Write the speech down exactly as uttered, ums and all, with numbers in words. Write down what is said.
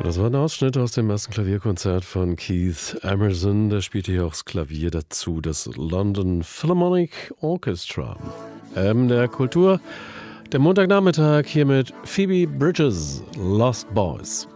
Das war ein Ausschnitt aus dem ersten Klavierkonzert von Keith Emerson. Der spielte hier auch das Klavier dazu, das London Philharmonic Orchestra. Ähm, der Kultur, der Montagnachmittag hier mit Phoebe Bridgers, Lost Boys.